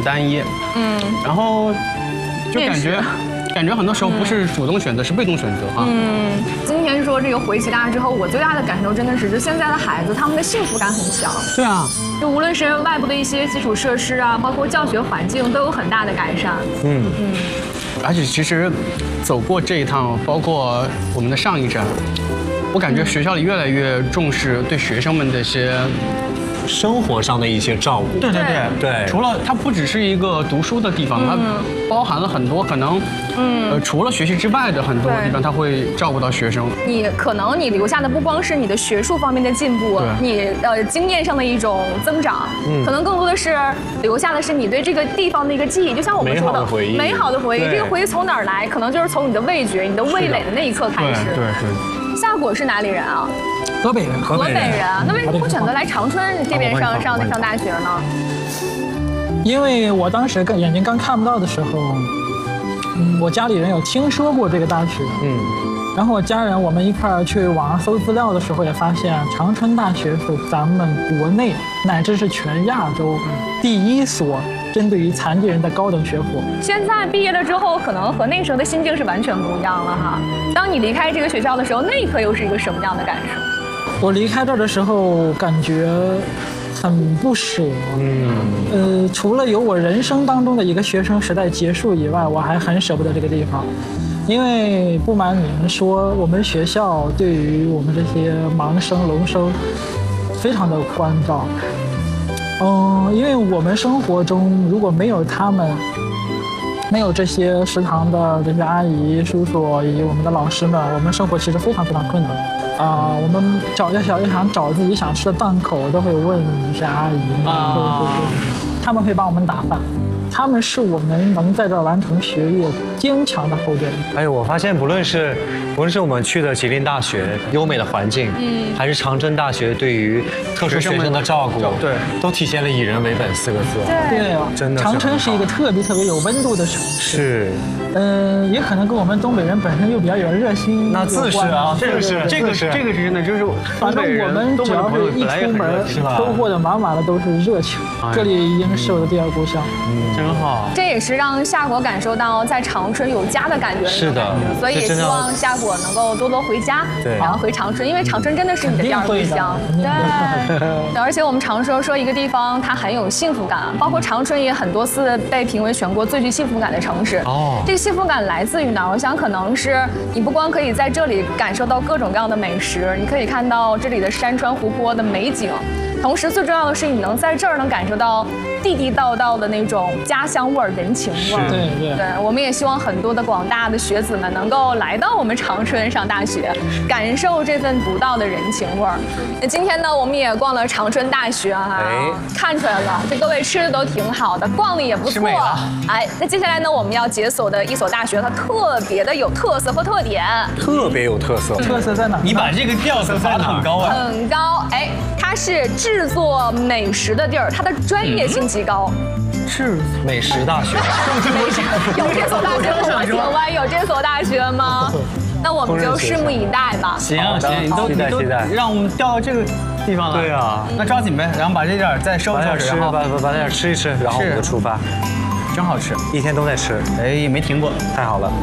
单一，然后就感觉很多时候不是主动选择，是被动选择哈。 今天说这个回齐大之后，我最大的感受真的是，就现在的孩子他们的幸福感很强。 对啊， 就无论是外部的一些基础设施啊，包括教学环境都有很大的改善。 而且其实走过这一趟，包括我们的上一站，我感觉学校里越来越重视对学生们的一些生活上的一些照顾。 对，除了它不只是一个读书的地方，它包含了很多可能，除了学习之外的很多地方，它会照顾到学生。 可能你留下的不光是你的学术方面的进步，你经验上的一种增长，可能更多的是留下的是你对这个地方的一个记忆。就像我们说的，美好的回忆。这个回忆从哪儿来？可能就是从你的味觉、你的味蕾的那一刻开始。 对。 夏果是哪里人啊？ 河北人。 河北人，那为什么会选择来长春这边上大学呢？ 因为我当时眼睛刚看不到的时候，我家里人有听说过这个大学，然后我家人我们一块儿去网上搜资料的时候，也发现长春大学是咱们国内乃至是全亚洲第一所针对于残疾人的高等学府。 现在毕业了之后，可能和那时候的心境是完全不一样了哈。当你离开这个学校的时候，那一刻又是一个什么样的感受？ 我离开这儿的时候，感觉很不舍。除了有我人生当中的一个学生时代结束以外，我还很舍不得这个地方。因为不瞒你们说，我们学校对于我们这些盲生、聋生非常的关照。因为我们生活中如果没有他们，没有这些食堂的这些阿姨、叔叔以及我们的老师们，我们生活其实非常非常困难。我们想找自己想吃的档口，都会问一些阿姨们，他们会帮我们打饭。他们是我们能在这儿完成学业坚强的后盾。 哎，我发现不论是我们去的吉林大学优美的环境，还是长春大学对于特殊学生的照顾，都体现了以人为本4个字。 对，真的。长春是一个特别有温度的城市。也可能跟我们东北人本身又比较有热心。 那自是啊，这个是真的，就是反正我们只要是一出门，收获的满满的都是热情。这里已经是我的第二故乡。 真好。 这也是让夏果感受到在长春有家的感觉。 是的， 所以也希望夏果能够多回家，然后回长春，因为长春真的是你的第二故乡。对，而且我们常说一个地方它很有幸福感，包括长春也很多次被评为全国最具幸福感的城市。这个幸福感来自于哪儿？我想可能是你不光可以在这里感受到各种各样的美食，你可以看到这里的山川湖泊的美景。同时，最重要的是，你能在这儿能感受到地地道道的那种家乡味儿、人情味儿。对，我们也希望很多的广大的学子们能够来到我们长春上大学，感受这份独到的人情味儿。那今天呢，我们也逛了长春大学哈，看出来了，这各位吃的都挺好的，逛的也不错。那接下来呢，我们要解锁的一所大学，它特别的有特色和特点。 特别有特色。 特色在哪？ 你把这个调子拔得很高啊。 很高，它是制作美食的地儿，它的专业性极高。 是美食大学。 有这所大学吗？请问有这所大学吗？那我们就拭目以待吧。 行，你都让我们调到这个地方了。 对啊， 那抓紧呗，然后把这点再收拾收拾，然后把点吃一吃，然后我们就出发。 真好吃， 一天都在吃， 也没停过， 太好了。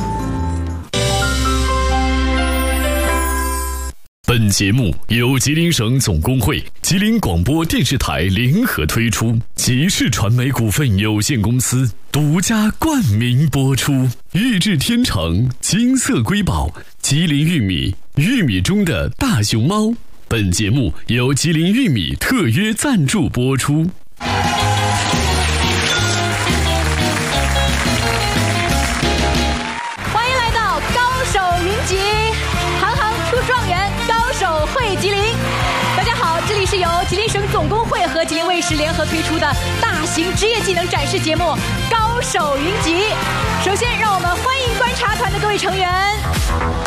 本节目由吉林省总工会、吉林广播电视台联合推出，吉视传媒股份有限公司独家冠名播出。玉质天成、金色瑰宝、吉林玉米，玉米中的大熊猫。本节目由吉林玉米特约赞助播出。 欢迎来到高手云集，行行出状元，高手会吉林。大家好，这里是由吉林省总工会和吉林卫视联合推出的大型职业技能展示节目《高手云集》。首先，让我们欢迎观察团的各位成员。